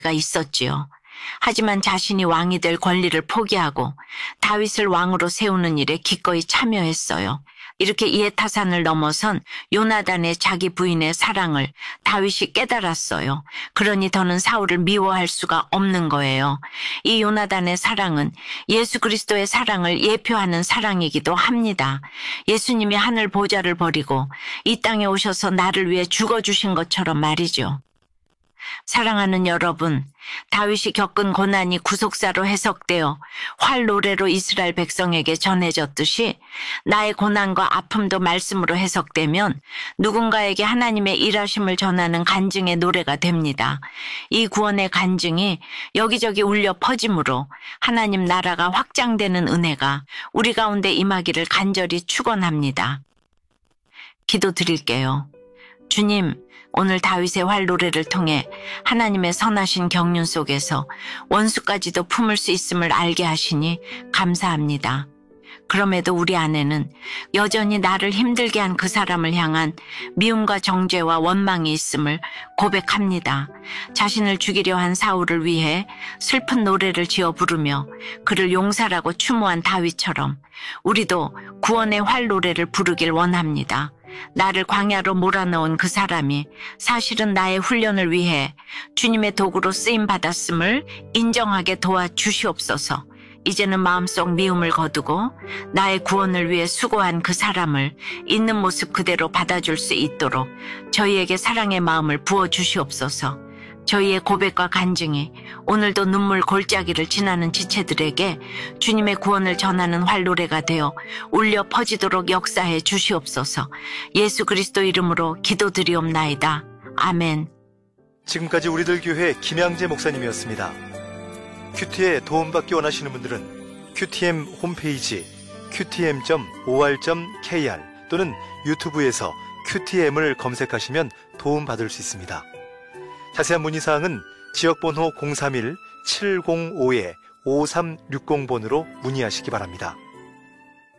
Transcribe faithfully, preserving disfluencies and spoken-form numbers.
있었지요. 하지만 자신이 왕이 될 권리를 포기하고 다윗을 왕으로 세우는 일에 기꺼이 참여했어요. 이렇게 이해타산을 넘어선 요나단의 자기 부인의 사랑을 다윗이 깨달았어요. 그러니 더는 사울을 미워할 수가 없는 거예요. 이 요나단의 사랑은 예수 그리스도의 사랑을 예표하는 사랑이기도 합니다. 예수님이 하늘 보좌를 버리고 이 땅에 오셔서 나를 위해 죽어주신 것처럼 말이죠. 사랑하는 여러분, 다윗이 겪은 고난이 구속사로 해석되어 활 노래로 이스라엘 백성에게 전해졌듯이 나의 고난과 아픔도 말씀으로 해석되면 누군가에게 하나님의 일하심을 전하는 간증의 노래가 됩니다. 이 구원의 간증이 여기저기 울려 퍼짐으로 하나님 나라가 확장되는 은혜가 우리 가운데 임하기를 간절히 축원합니다. 기도드릴게요. 주님, 오늘 다윗의 활 노래를 통해 하나님의 선하신 경륜 속에서 원수까지도 품을 수 있음을 알게 하시니 감사합니다. 그럼에도 우리 안에는 여전히 나를 힘들게 한 그 사람을 향한 미움과 정죄와 원망이 있음을 고백합니다. 자신을 죽이려 한 사울을 위해 슬픈 노래를 지어 부르며 그를 용사라고 추모한 다윗처럼 우리도 구원의 활 노래를 부르길 원합니다. 나를 광야로 몰아넣은 그 사람이 사실은 나의 훈련을 위해 주님의 도구로 쓰임받았음을 인정하게 도와주시옵소서. 이제는 마음속 미움을 거두고 나의 구원을 위해 수고한 그 사람을 있는 모습 그대로 받아줄 수 있도록 저희에게 사랑의 마음을 부어주시옵소서. 저희의 고백과 간증이 오늘도 눈물 골짜기를 지나는 지체들에게 주님의 구원을 전하는 활노래가 되어 울려 퍼지도록 역사해 주시옵소서. 예수 그리스도 이름으로 기도드리옵나이다. 아멘. 지금까지 우리들 교회 김양재 목사님이었습니다. 큐티에 도움받기 원하시는 분들은 큐티엠 홈페이지 큐티엠 닷 오알 닷 케이알 또는 유튜브에서 큐티엠을 검색하시면 도움받을 수 있습니다. 자세한 문의사항은 지역번호 공삼일 칠공오 오삼육공 번으로 문의하시기 바랍니다.